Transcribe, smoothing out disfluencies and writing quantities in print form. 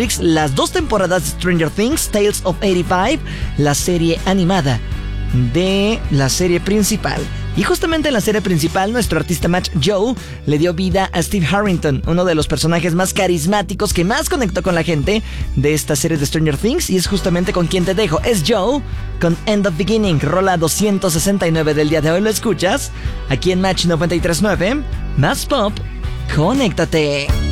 las 2 temporadas de Stranger Things, Tales of 85, la serie animada de la serie principal. Y justamente en la serie principal, nuestro artista Match Joe le dio vida a Steve Harrington, uno de los personajes más carismáticos que más conectó con la gente de esta serie de Stranger Things. Y es justamente con quien te dejo, es Joe, con End of Beginning, rola 269 del día de hoy. Lo escuchas aquí en Match 93.9, más pop, conéctate.